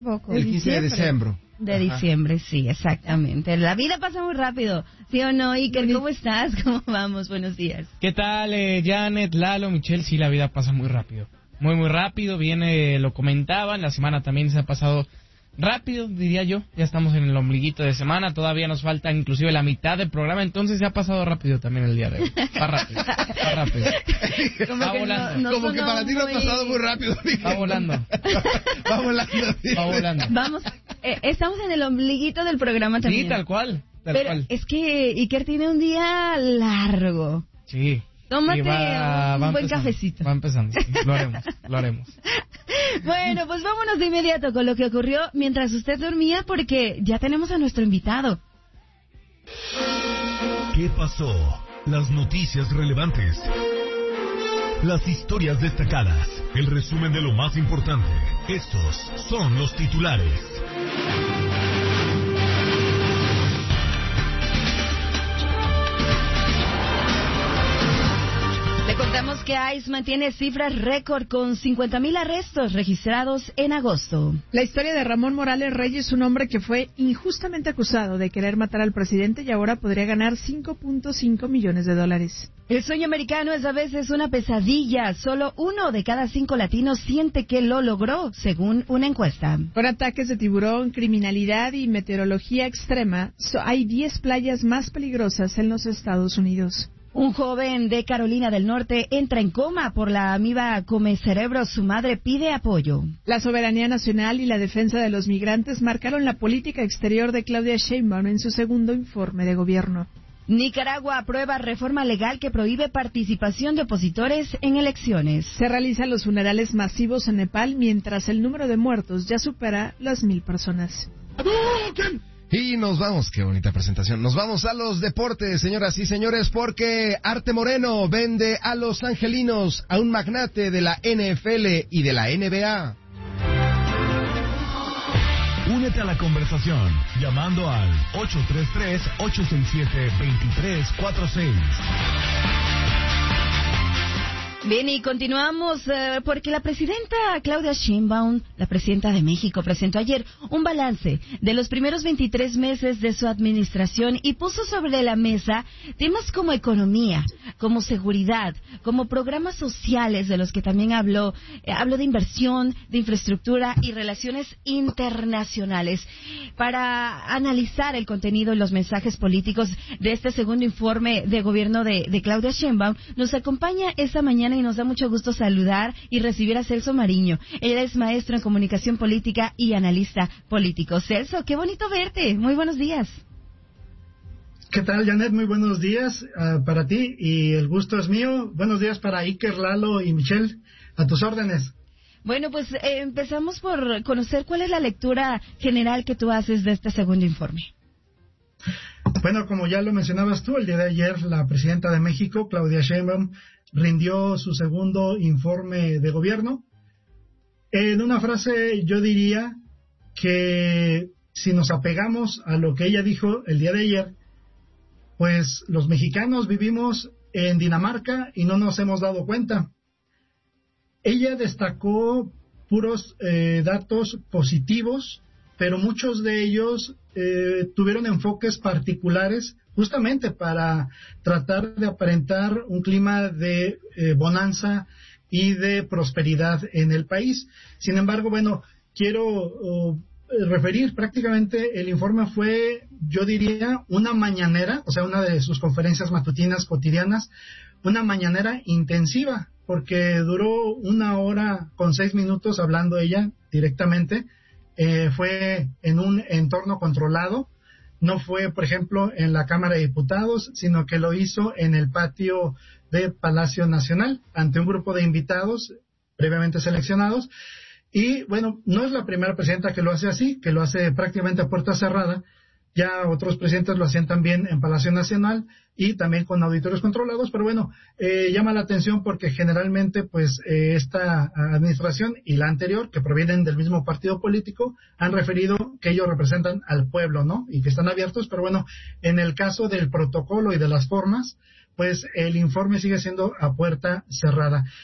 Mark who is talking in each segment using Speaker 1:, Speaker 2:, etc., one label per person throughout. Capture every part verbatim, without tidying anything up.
Speaker 1: Poco.
Speaker 2: El quince de diciembre.
Speaker 1: De diciembre, sí, exactamente. La vida pasa muy rápido, ¿sí o no? Iker, ¿cómo estás? ¿Cómo vamos? Buenos días.
Speaker 3: ¿Qué tal, eh, Janet, Lalo, Michelle? Sí, la vida pasa muy rápido. Muy, muy rápido. Viene, lo comentaban, la semana también se ha pasado rápido, diría yo. Ya estamos en el ombliguito de semana, todavía nos falta inclusive la mitad del programa, entonces se ha pasado rápido también el día de hoy. Va rápido, va rápido.
Speaker 1: Como
Speaker 3: Va
Speaker 1: que
Speaker 3: volando.
Speaker 1: no- no
Speaker 2: Como que
Speaker 1: sonó
Speaker 2: para ti no ha
Speaker 1: muy-
Speaker 2: pasado muy rápido.
Speaker 3: Va volando.
Speaker 2: Va volando.
Speaker 3: Va volando.
Speaker 1: Vamos, eh, estamos en el ombliguito del programa también.
Speaker 3: Sí, tal cual, tal
Speaker 1: Pero
Speaker 3: cual.
Speaker 1: es que Iker tiene un día largo.
Speaker 3: Sí.
Speaker 1: Tómate
Speaker 3: Sí, va-
Speaker 1: un
Speaker 3: va
Speaker 1: buen
Speaker 3: empezando,
Speaker 1: cafecito.
Speaker 3: Va empezando, sí, lo haremos, lo haremos.
Speaker 1: Bueno, pues vámonos de inmediato con lo que ocurrió mientras usted dormía, porque ya tenemos a nuestro invitado.
Speaker 4: ¿Qué pasó? Las noticias relevantes. Las historias destacadas. El resumen de lo más importante. Estos son los titulares.
Speaker 1: Le contamos que ICE mantiene cifras récord con cincuenta mil arrestos registrados en agosto.
Speaker 5: La historia de Ramón Morales Reyes, un hombre que fue injustamente acusado de querer matar al presidente y ahora podría ganar cinco punto cinco millones de dólares.
Speaker 1: El sueño americano es a veces una pesadilla. Solo uno de cada cinco latinos siente que lo logró, según una encuesta.
Speaker 5: Con ataques de tiburón, criminalidad y meteorología extrema, so- hay diez playas más peligrosas en los Estados Unidos.
Speaker 1: Un joven de Carolina del Norte entra en coma por la amiba come cerebro. Su madre pide apoyo.
Speaker 5: La soberanía nacional y la defensa de los migrantes marcaron la política exterior de Claudia Sheinbaum en su segundo informe de gobierno.
Speaker 1: Nicaragua aprueba reforma legal que prohíbe participación de opositores en elecciones.
Speaker 5: Se realizan los funerales masivos en Nepal mientras el número de muertos ya supera las mil personas.
Speaker 2: Y nos vamos, qué bonita presentación. Nos vamos a los deportes, señoras y señores, porque Arte Moreno vende a los angelinos a un magnate de la N F L y de la N B A.
Speaker 4: Únete a la conversación llamando al ocho tres tres, ocho seis siete, dos tres cuatro seis.
Speaker 1: Bien, y continuamos eh, porque la presidenta Claudia Sheinbaum, la presidenta de México, presentó ayer un balance de los primeros veintitrés meses de su administración y puso sobre la mesa temas como economía, como seguridad, como programas sociales de los que también habló. Eh, habló de inversión, de infraestructura y relaciones internacionales. Para analizar el contenido y los mensajes políticos de este segundo informe de gobierno de, de Claudia Sheinbaum, nos acompaña esta mañana y nos da mucho gusto saludar y recibir a Celso Mariño. Él es maestro en comunicación política y analista político. Celso, qué bonito verte. Muy buenos días.
Speaker 6: ¿Qué tal, Janet? Muy buenos días uh, para ti y el gusto es mío. Buenos días para Iker, Lalo y Michelle. A tus órdenes.
Speaker 1: Bueno, pues eh, empezamos por conocer cuál es la lectura general que tú haces de este segundo informe.
Speaker 6: Bueno, como ya lo mencionabas tú, el día de ayer la presidenta de México, Claudia Sheinbaum, rindió su segundo informe de gobierno. En una frase yo diría que si nos apegamos a lo que ella dijo el día de ayer, pues los mexicanos vivimos en Dinamarca y no nos hemos dado cuenta. Ella destacó puros eh, datos positivos, pero muchos de ellos eh, tuvieron enfoques particulares justamente para tratar de aparentar un clima de eh, bonanza y de prosperidad en el país. Sin embargo, bueno, quiero uh, referir prácticamente el informe fue, yo diría, una mañanera, o sea, una de sus conferencias matutinas cotidianas, una mañanera intensiva, porque duró una hora con seis minutos hablando ella directamente. Eh, fue en un entorno controlado, no fue, por ejemplo, en la Cámara de Diputados, sino que lo hizo en el patio de Palacio Nacional, ante un grupo de invitados previamente seleccionados. Y, bueno, no es la primera presidenta que lo hace así, que lo hace prácticamente a puerta cerrada. Ya otros presidentes lo hacían también en Palacio Nacional y también con auditorios controlados, pero bueno, eh, llama la atención porque generalmente pues eh, esta administración y la anterior, que provienen del mismo partido político, han referido que ellos representan al pueblo, ¿no? Y que están abiertos, pero bueno, en el caso del protocolo y de las formas, pues el informe sigue siendo a puerta cerrada.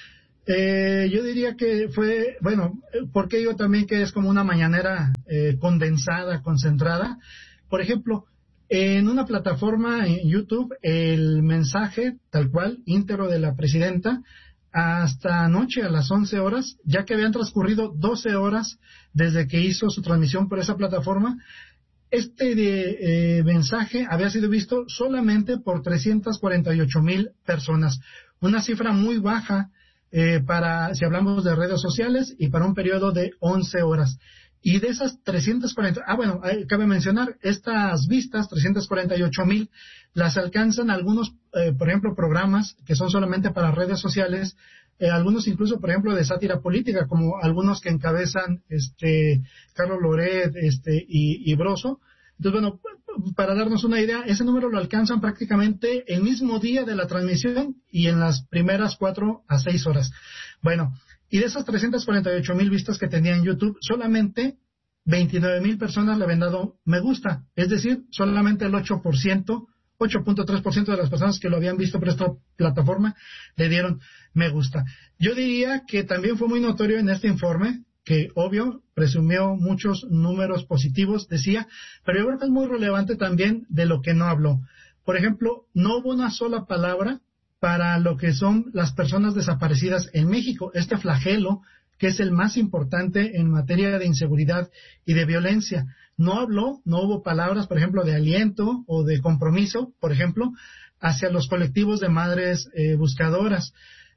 Speaker 6: Eh, yo diría que fue, bueno, porque digo también que es como una mañanera eh, condensada, concentrada. Por ejemplo, en una plataforma en YouTube, el mensaje tal cual, íntegro de la presidenta, hasta anoche a las once horas, ya que habían transcurrido doce horas desde que hizo su transmisión por esa plataforma, este de, eh, mensaje había sido visto solamente por trescientas cuarenta y ocho mil personas, una cifra muy baja eh, para, si hablamos de redes sociales, y para un periodo de once horas. Y de esas trescientas cuarenta, ah bueno, cabe mencionar, estas vistas, trescientas cuarenta y ocho mil, las alcanzan algunos, eh, por ejemplo, programas que son solamente para redes sociales, eh, algunos incluso, por ejemplo, de sátira política, como algunos que encabezan este Carlos Loret este, y, y Broso. Entonces, bueno, para darnos una idea, ese número lo alcanzan prácticamente el mismo día de la transmisión y en las primeras cuatro a seis horas. Bueno, y de esas trescientas cuarenta y ocho mil vistas que tenía en YouTube, solamente veintinueve mil personas le habían dado me gusta. Es decir, solamente el ocho por ciento, ocho punto tres por ciento de las personas que lo habían visto por esta plataforma le dieron me gusta. Yo diría que también fue muy notorio en este informe, que obvio presumió muchos números positivos, decía, pero yo creo que es muy relevante también de lo que no habló. Por ejemplo, no hubo una sola palabra para lo que son las personas desaparecidas en México, este flagelo que es el más importante en materia de inseguridad y de violencia. No habló, no hubo palabras, por ejemplo, de aliento o de compromiso, por ejemplo, hacia los colectivos de madres eh, buscadoras.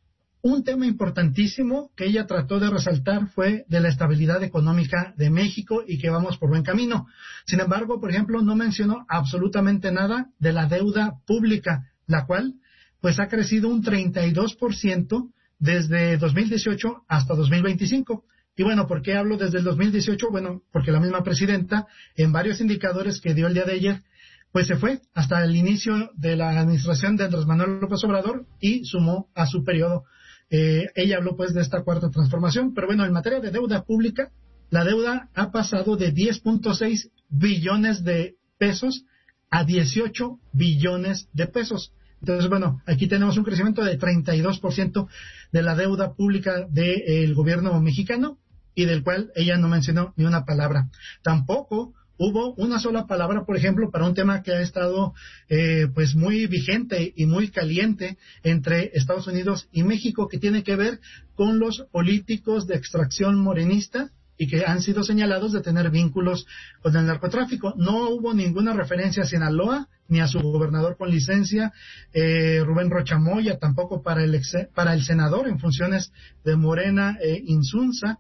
Speaker 6: Un tema importantísimo que ella trató de resaltar fue de la estabilidad económica de México y que vamos por buen camino. Sin embargo, por ejemplo, no mencionó absolutamente nada de la deuda pública, la cual pues ha crecido un treinta y dos por ciento desde dos mil dieciocho hasta dos mil veinticinco. Y bueno, ¿por qué hablo desde el dos mil dieciocho? Bueno, porque la misma presidenta, en varios indicadores que dio el día de ayer, pues se fue hasta el inicio de la administración de Andrés Manuel López Obrador y sumó a su periodo. Eh, ella habló pues de esta cuarta transformación, pero bueno, en materia de deuda pública, la deuda ha pasado de diez punto seis billones de pesos a dieciocho billones de pesos. Entonces, bueno, aquí tenemos un crecimiento de treinta y dos por ciento de la deuda pública del gobierno mexicano y del cual ella no mencionó ni una palabra. Tampoco hubo una sola palabra, por ejemplo, para un tema que ha estado eh, pues muy vigente y muy caliente entre Estados Unidos y México, que tiene que ver con los políticos de extracción morenista y que han sido señalados de tener vínculos con el narcotráfico. No hubo ninguna referencia a Sinaloa, ni a su gobernador con licencia, eh, Rubén Rocha Moya, tampoco para el, ex, para el senador en funciones de Morena, eh, Insunza,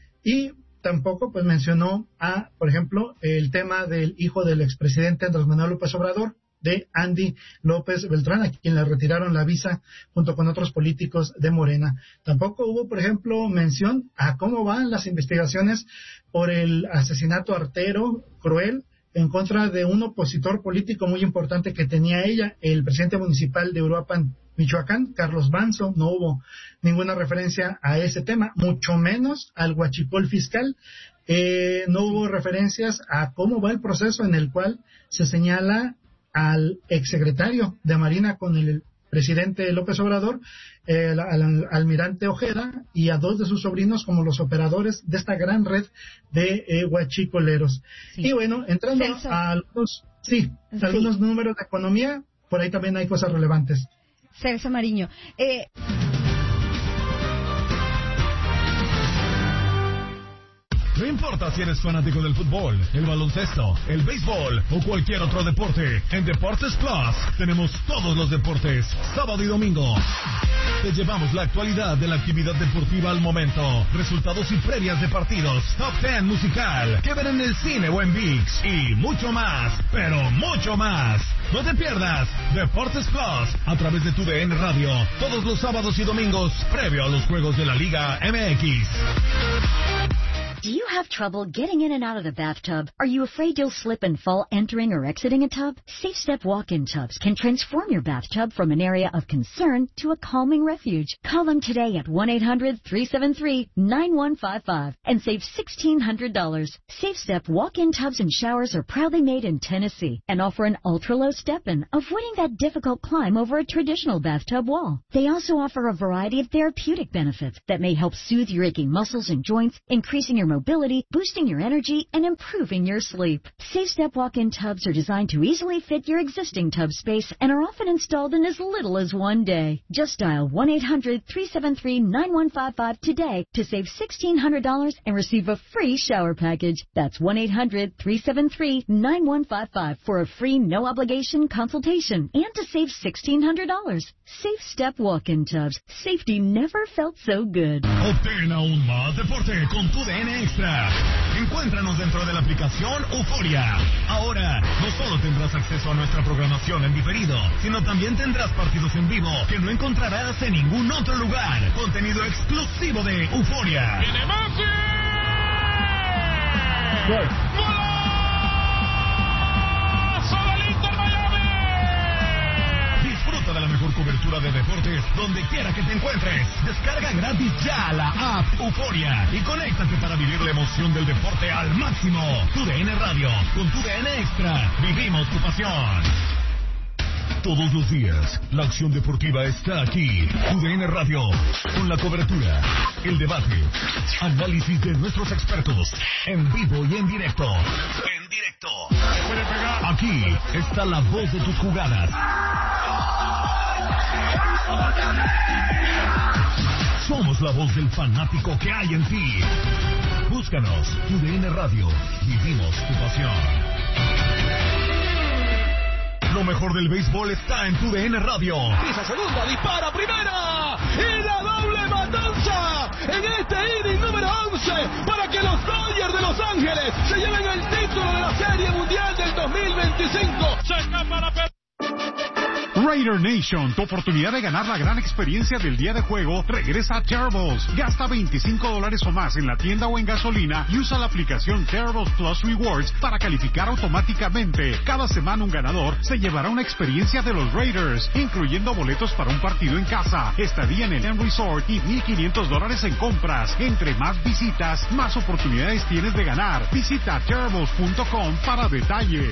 Speaker 6: y tampoco pues mencionó a, por ejemplo, el tema del hijo del expresidente Andrés Manuel López Obrador, de Andy López Beltrán, a quien le retiraron la visa junto con otros políticos de Morena. Tampoco hubo, por ejemplo, mención a cómo van las investigaciones por el asesinato artero, cruel, en contra de un opositor político muy importante que tenía ella, el presidente municipal de Uruapan, Michoacán, Carlos Banzo. No hubo ninguna referencia a ese tema, mucho menos al huachicol fiscal. Eh, no hubo referencias a cómo va el proceso en el cual se señala al exsecretario de Marina con el presidente López Obrador, eh, al, al almirante Ojeda, y a dos de sus sobrinos como los operadores de esta gran red de eh, huachicoleros. Sí. Y bueno, entrando Celso. a algunos, sí, sí. algunos números de economía, por ahí también hay cosas relevantes.
Speaker 1: Celso Mariño. Eh...
Speaker 4: No importa si eres fanático del fútbol, el baloncesto, el béisbol o cualquier otro deporte, en Deportes Plus tenemos todos los deportes, sábado y domingo. Te llevamos la actualidad de la actividad deportiva al momento, resultados y previas de partidos, top ten musical, que ver en el cine o en ViX, y mucho más, pero mucho más. No te pierdas Deportes Plus a través de tu D N Radio, todos los sábados y domingos, previo a los juegos de la Liga M X.
Speaker 7: Do you have trouble getting in and out of the bathtub? Are you afraid you'll slip and fall entering or exiting a tub? SafeStep walk-in tubs can transform your bathtub from an area of concern to a calming refuge. Call them today at one eight hundred three seven three nine one five five and save sixteen hundred dollars. SafeStep walk-in tubs and showers are proudly made in Tennessee and offer an ultra-low step-in, avoiding that difficult climb over a traditional bathtub wall. They also offer a variety of therapeutic benefits that may help soothe your aching muscles and joints, increasing your mobility, boosting your energy, and improving your sleep. SafeStep walk-in tubs are designed to easily fit your existing tub space and are often installed in as little as one day. Just dial one eight hundred three seven three nine one five five today to save sixteen hundred dollars and receive a free shower package. That's one eight hundred three seven three nine one five five for a free no-obligation consultation and to save sixteen hundred dollars. SafeStep walk-in tubs. Safety never felt so good.
Speaker 4: Obtén aún más deporte con tu D N Extra. Encuéntranos dentro de la aplicación Euforia. Ahora, no solo tendrás acceso a nuestra programación en diferido, sino también tendrás partidos en vivo que no encontrarás en ningún otro lugar. Contenido exclusivo de Euforia.
Speaker 8: ¡Viene Messi! ¡Gol!
Speaker 4: Disfruta de la mejor cobertura de deportes donde quiera que te encuentres. Descarga gratis ya la app Euforia y conéctate para vivir la emoción del deporte al máximo. Tu D N Radio, con tu D N Extra, vivimos tu pasión. Todos los días, la acción deportiva está aquí. Tu D N Radio, con la cobertura, el debate, análisis de nuestros expertos, en vivo y en directo. En directo. Aquí está la voz de tus jugadas. Somos la voz del fanático que hay en ti. Búscanos, Tu D N Radio, vivimos tu pasión. Lo mejor del béisbol está en Tu D N Radio.
Speaker 8: Pisa segunda, dispara primera y la doble matanza en este inning número once para que los Dodgers de Los Ángeles se lleven el título de la Serie Mundial del dos mil veinticinco. Se escapa la pelota.
Speaker 9: Raider Nation, tu oportunidad de ganar la gran experiencia del día de juego, regresa a Terribles. Gasta veinticinco dólares o más en la tienda o en gasolina y usa la aplicación Terribles Plus Rewards para calificar automáticamente. Cada semana un ganador se llevará una experiencia de los Raiders, incluyendo boletos para un partido en casa, estadía en el M Resort y mil quinientos dólares en compras. Entre más visitas, más oportunidades tienes de ganar. Visita terribles punto com para detalles.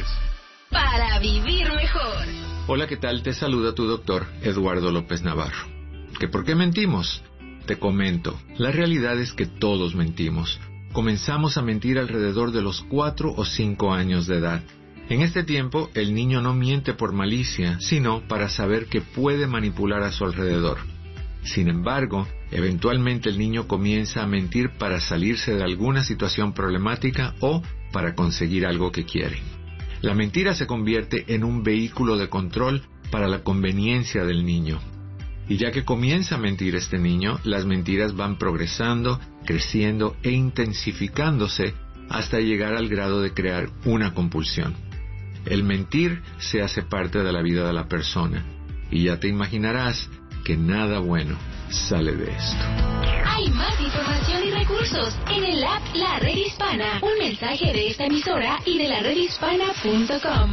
Speaker 10: Para vivir mejor.
Speaker 11: Hola, ¿qué tal? Te saluda tu doctor, Eduardo López Navarro. ¿Que por qué mentimos? Te comento, la realidad es que todos mentimos. Comenzamos a mentir alrededor de los cuatro o cinco años de edad. En este tiempo, el niño no miente por malicia, sino para saber que puede manipular a su alrededor. Sin embargo, eventualmente el niño comienza a mentir para salirse de alguna situación problemática o para conseguir algo que quiere. La mentira se convierte en un vehículo de control para la conveniencia del niño. Y ya que comienza a mentir este niño, las mentiras van progresando, creciendo e intensificándose hasta llegar al grado de crear una compulsión. El mentir se hace parte de la vida de la persona, y ya te imaginarás que nada bueno sale de esto.
Speaker 10: Hay más información y recursos en el app La Red Hispana. Un mensaje de esta emisora y de la red hispana punto com.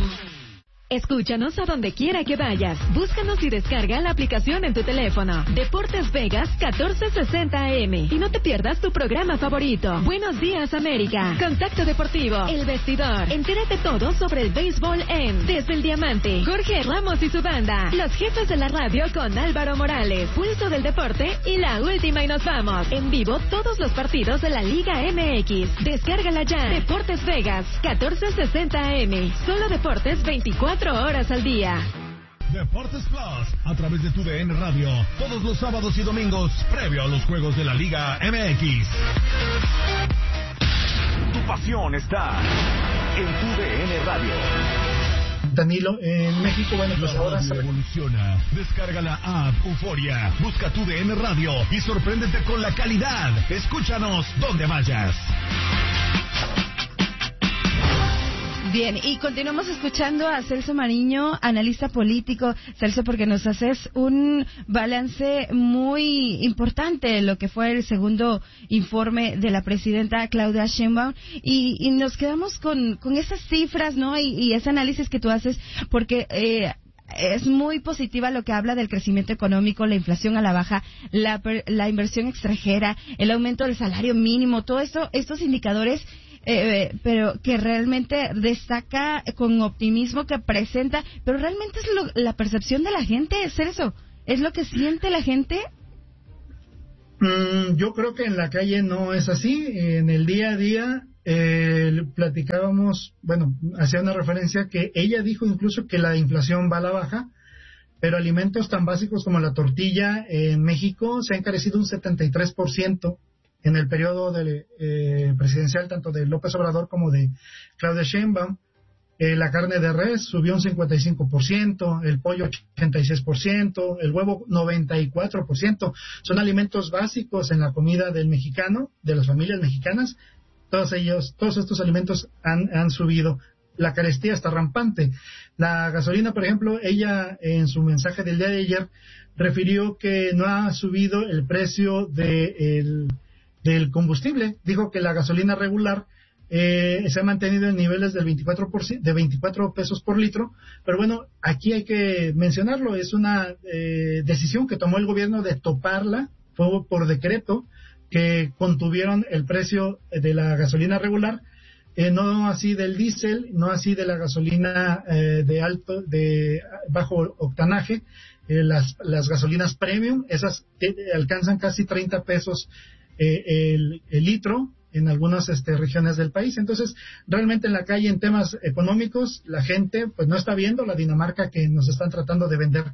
Speaker 12: Escúchanos a donde quiera que vayas. Búscanos y descarga la aplicación en tu teléfono. Deportes Vegas catorce sesenta A M. Y no te pierdas tu programa favorito. Buenos días, América. Contacto Deportivo. El Vestidor. Entérate todo sobre el béisbol en Desde el Diamante. Jorge Ramos y su banda. Los jefes de la radio con Álvaro Morales. Pulso del Deporte y La Última y Nos Vamos. En vivo todos los partidos de la Liga M X. Descárgala ya. Deportes Vegas catorce sesenta A M. Solo deportes veinticuatro horas al día.
Speaker 4: Deportes Plus, a través de Tu D N Radio, todos los sábados y domingos, previo a los juegos de la Liga M X. Tu pasión está en Tu D N Radio.
Speaker 6: Danilo, en México, bueno, pues ahora se
Speaker 4: evoluciona. Descarga la app Euforia, busca Tu D N Radio y sorpréndete con la calidad. Escúchanos donde vayas.
Speaker 1: Bien, y continuamos escuchando a Celso Mariño, analista político. Celso, porque nos haces un balance muy importante de lo que fue el segundo informe de la presidenta Claudia Sheinbaum, y, y nos quedamos con, con esas cifras, ¿no? Y, y ese análisis que tú haces, porque eh, es muy positiva lo que habla del crecimiento económico, la inflación a la baja, la, la inversión extranjera, el aumento del salario mínimo, todo esto, estos indicadores, eh, pero que realmente destaca con optimismo, que presenta, pero realmente es lo, la percepción de la gente, ¿es eso? ¿Es lo que siente la gente?
Speaker 6: Mm, yo creo que en la calle no es así. En el día a día eh, platicábamos, bueno, hacía una referencia que ella dijo incluso que la inflación va a la baja, pero alimentos tan básicos como la tortilla en México se ha encarecido un setenta y tres por ciento en el periodo de, eh, presidencial, tanto de López Obrador como de Claudia Sheinbaum. Eh, la carne de res subió un cincuenta y cinco por ciento, el pollo ochenta y seis por ciento, el huevo noventa y cuatro por ciento. Son alimentos básicos en la comida del mexicano, de las familias mexicanas. Todos ellos, todos estos alimentos han, han subido. La carestía está rampante. La gasolina, por ejemplo, ella en su mensaje del día de ayer refirió que no ha subido el precio de el, del combustible. Dijo que la gasolina regular Eh, se ha mantenido en niveles del veinticuatro por ciento, de veinticuatro pesos por litro, pero bueno, aquí hay que mencionarlo, es una eh, decisión que tomó el gobierno de toparla, fue por decreto, que contuvieron el precio de la gasolina regular, eh, no así del diésel, no así de la gasolina eh, de alto, de bajo octanaje, eh, las, las gasolinas premium, esas eh, alcanzan casi treinta pesos eh, el, el litro, en algunas este, regiones del país. Entonces, realmente en la calle, en temas económicos, la gente pues no está viendo la Dinamarca que nos están tratando de vender.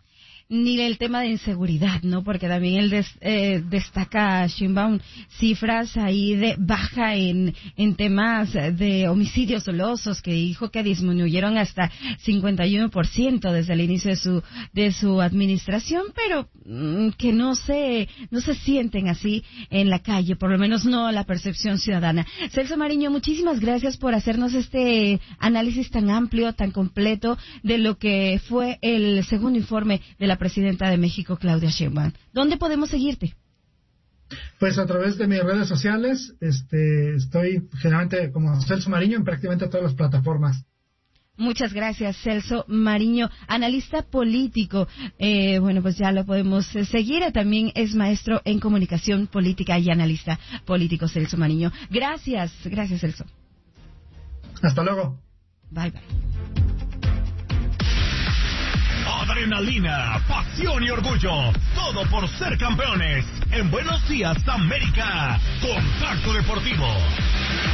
Speaker 1: Ni el tema de inseguridad, ¿no? Porque también él des, eh, destaca, Sheinbaum, cifras ahí de baja en, en temas de homicidios dolosos, que dijo que disminuyeron hasta cincuenta y uno por ciento desde el inicio de su de su administración, pero mmm, que no se no se sienten así en la calle, por lo menos no la percepción ciudadana. Celso Mariño, muchísimas gracias por hacernos este análisis tan amplio, tan completo de lo que fue el segundo informe de la presidenta de México, Claudia Sheinbaum. ¿Dónde podemos seguirte?
Speaker 6: Pues a través de mis redes sociales, este, estoy generalmente como Celso Mariño en prácticamente todas las plataformas.
Speaker 1: Muchas gracias, Celso Mariño, analista político. Eh, bueno, pues ya lo podemos seguir. También es maestro en comunicación política y analista político, Celso Mariño. Gracias, gracias, Celso.
Speaker 6: Hasta luego.
Speaker 1: Bye, bye.
Speaker 4: Adrenalina, pasión y orgullo, todo por ser campeones. En Buenos Días, América, Contacto Deportivo.